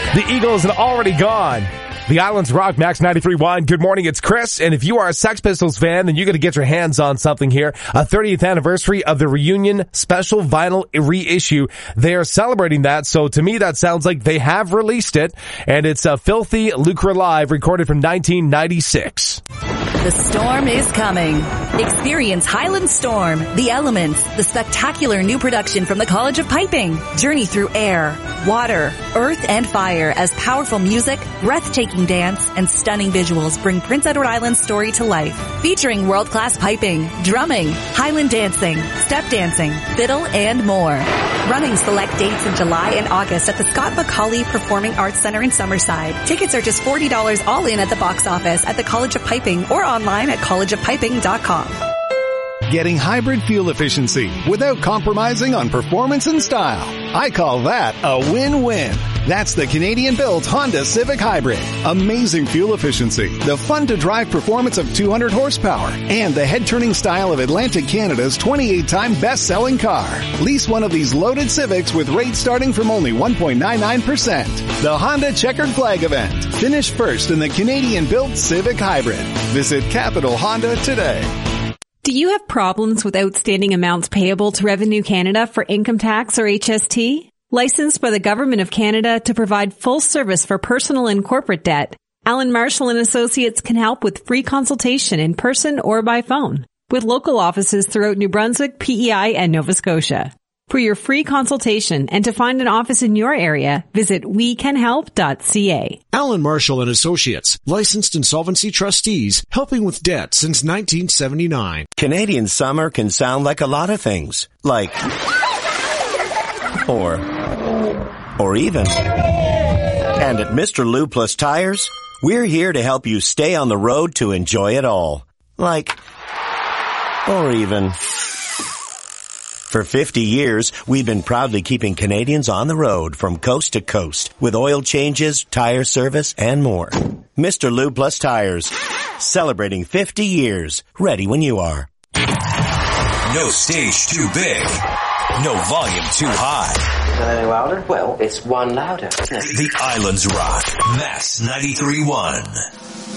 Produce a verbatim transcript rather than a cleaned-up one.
The Eagles had already gone. The Islands Rock, Max ninety-three point one. Good morning, it's Chris. And if you are a Sex Pistols fan, then you're going to get your hands on something here. A thirtieth anniversary of the Reunion special vinyl reissue. They are celebrating that. So to me, that sounds like they have released it. And it's a Filthy Lucre Live, recorded from nineteen ninety-six. The storm is coming. Experience Highland Storm, The Elements, the spectacular new production from the College of Piping. Journey through air, water, earth, and fire as powerful music, breathtaking dance, and stunning visuals bring Prince Edward Island's story to life. Featuring world-class piping, drumming, Highland dancing, step dancing, fiddle, and more. Running select dates in July and August at the Scott McCauley Performing Arts Center in Summerside. Tickets are just forty dollars all in at the box office at the College of Piping or online at college of piping dot com. Getting hybrid fuel efficiency without compromising on performance and style. I call that a win-win. That's the Canadian-built Honda Civic Hybrid. Amazing fuel efficiency, the fun-to-drive performance of two hundred horsepower, and the head-turning style of Atlantic Canada's twenty-eight time best-selling car. Lease one of these loaded Civics with rates starting from only one point nine nine percent. The Honda Checkered Flag event. Finish first in the Canadian-built Civic Hybrid. Visit Capital Honda today. Do you have problems with outstanding amounts payable to Revenue Canada for income tax or H S T? Licensed by the Government of Canada to provide full service for personal and corporate debt, Alan Marshall and Associates can help with free consultation in person or by phone, with local offices throughout New Brunswick, P E I, and Nova Scotia. For your free consultation and to find an office in your area, visit we can help dot c a. Alan Marshall and Associates, licensed insolvency trustees, helping with debt since nineteen seventy-nine. Canadian summer can sound like a lot of things, like, or, or even. And at Mister Lou Plus Tires, we're here to help you stay on the road to enjoy it all. Like, or even. For fifty years, we've been proudly keeping Canadians on the road from coast to coast with oil changes, tire service, and more. Mister Lou Plus Tires, celebrating fifty years, ready when you are. No stage too big, no volume too high. Is that any louder? Well, it's one louder. The Islands Rock, Max ninety-three point one.